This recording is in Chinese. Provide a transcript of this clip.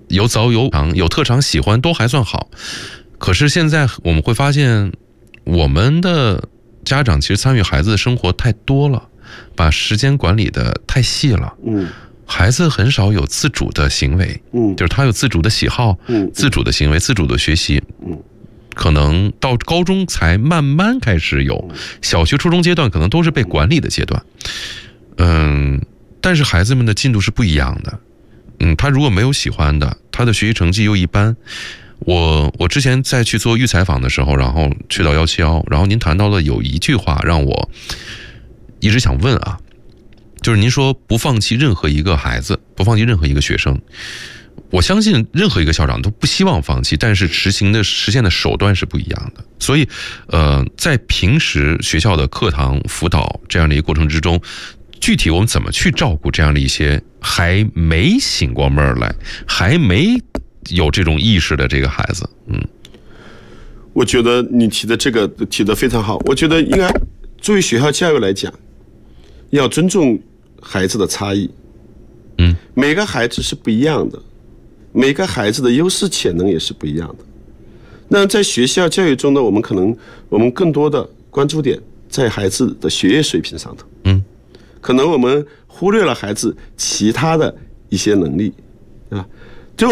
有早有长，有特长喜欢都还算好。可是现在我们会发现，我们的家长其实参与孩子的生活太多了，把时间管理的太细了。孩子很少有自主的行为，就是他有自主的喜好，自主的行为，自主的学习。可能到高中才慢慢开始有，小学初中阶段可能都是被管理的阶段。但是孩子们的进度是不一样的。他如果没有喜欢的，他的学习成绩又一般。我之前在去做预采访的时候，然后去到171，然后您谈到了有一句话让我一直想问啊，就是您说不放弃任何一个孩子，不放弃任何一个学生。我相信任何一个校长都不希望放弃，但是实现的手段是不一样的。所以在平时学校的课堂辅导这样的一个过程之中，具体我们怎么去照顾这样的一些还没醒过味儿来，还没有这种意识的这个孩子？ 我觉得你提的这个提得非常好。我觉得应该作为学校教育来讲，要尊重孩子的差异。每个孩子是不一样的，每个孩子的优势潜能也是不一样的。那在学校教育中呢，我们更多的关注点在孩子的学业水平上头。可能我们忽略了孩子其他的一些能力，啊，